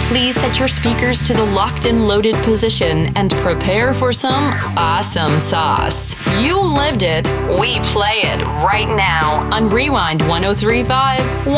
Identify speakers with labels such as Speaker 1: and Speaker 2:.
Speaker 1: Please set your speakers to the locked and loaded position and prepare for some awesome sauce. You lived it, we play it right now on Rewind 1035.